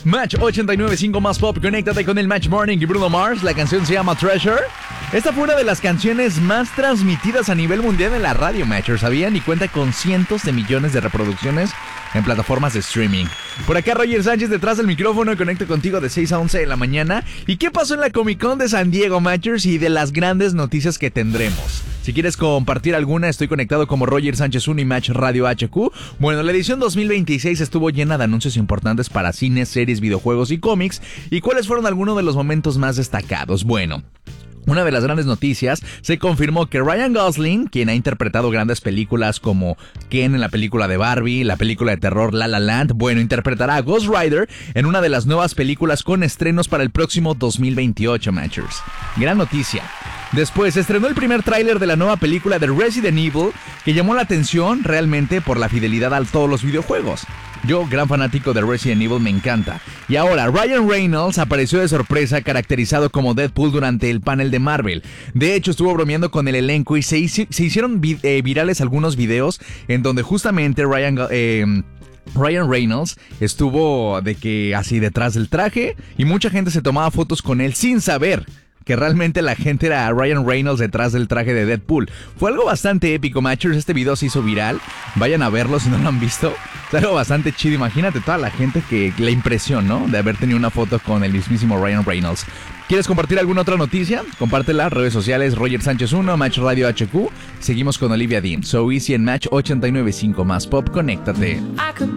Match 89.5 más pop, conéctate con el Match Morning y Bruno Mars. La canción se llama Treasure. Esta fue una de las canciones más transmitidas a nivel mundial en la radio, Matchers, ¿sabían? Y cuenta con cientos de millones de reproducciones en plataformas de streaming. Por acá Roger Sánchez detrás del micrófono y conecto contigo de 6 a 11 de la mañana. ¿Y qué pasó en la Comic Con de San Diego, Matchers? Y de las grandes noticias que tendremos. Si quieres compartir alguna, estoy conectado como Roger Sánchez 1 y Match Radio HQ. Bueno, la edición 2026 estuvo llena de anuncios importantes para cines, series, videojuegos y cómics. ¿Y cuáles fueron algunos de los momentos más destacados? Bueno, una de las grandes noticias, se confirmó que Ryan Gosling, quien ha interpretado grandes películas como Ken en la película de Barbie, la película de terror La La Land, bueno, interpretará a Ghost Rider en una de las nuevas películas con estrenos para el próximo 2028, Matchers. Gran noticia. Después se estrenó el primer tráiler de la nueva película de Resident Evil, que llamó la atención realmente por la fidelidad a todos los videojuegos. Yo, gran fanático de Resident Evil, me encanta. Y ahora, Ryan Reynolds apareció de sorpresa caracterizado como Deadpool durante el panel de Marvel. De hecho, estuvo bromeando con el elenco y se hicieron virales algunos videos en donde justamente Ryan Reynolds estuvo de que así detrás del traje y mucha gente se tomaba fotos con él sin saber que realmente la gente era Ryan Reynolds detrás del traje de Deadpool. Fue algo bastante épico, Matchers. Este video se hizo viral. Vayan a verlo si no lo han visto. Es algo bastante chido. Imagínate toda la gente que la impresión, ¿no? De haber tenido una foto con el mismísimo Ryan Reynolds. ¿Quieres compartir alguna otra noticia? Compártela. Redes sociales Roger Sánchez 1, Match Radio HQ. Seguimos con Olivia Dean. So Easy en Match 89.5 más pop. Conéctate.